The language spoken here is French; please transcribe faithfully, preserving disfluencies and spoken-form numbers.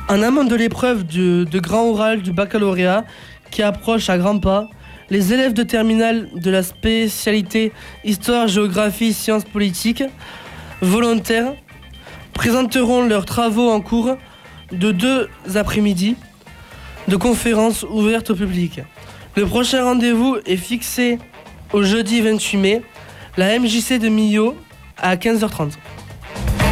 En amont de l'épreuve de, de grand oral du baccalauréat qui approche à grands pas, les élèves de terminale de la spécialité Histoire, Géographie, Sciences politiques volontaires présenteront leurs travaux en cours de deux après-midi de conférences ouvertes au public. Le prochain rendez-vous est fixé au jeudi vingt-huit mai, la M J C de Millau à quinze heures trente.